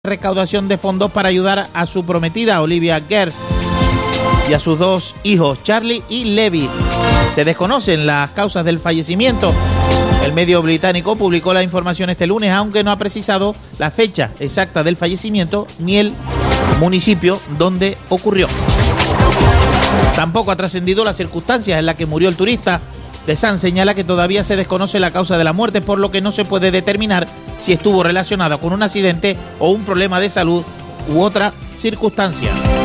recaudación de fondos para ayudar a su prometida Olivia Gerd y a sus dos hijos Charlie y Levi. Se desconocen las causas del fallecimiento. El medio británico publicó la información este lunes, aunque no ha precisado la fecha exacta del fallecimiento ni el municipio donde ocurrió. Tampoco ha trascendido las circunstancias en las que murió el turista. The Sun señala que todavía se desconoce la causa de la muerte, por lo que no se puede determinar si estuvo relacionada con un accidente o un problema de salud u otra circunstancia.